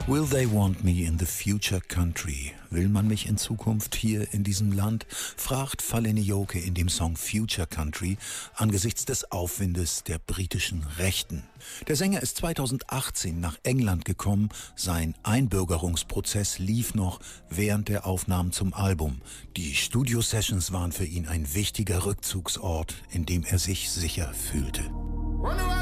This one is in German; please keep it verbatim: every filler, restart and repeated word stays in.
Will they want me in the future country? Will man mich in Zukunft hier in diesem Land? Fragt Falenioke in dem Song Future Country angesichts des Aufwindes der britischen Rechten. Der Sänger ist zweitausendachtzehn nach England gekommen. Sein Einbürgerungsprozess lief noch während der Aufnahmen zum Album. Die Studio-Sessions waren für ihn ein wichtiger Rückzugsort, in dem er sich sicher fühlte.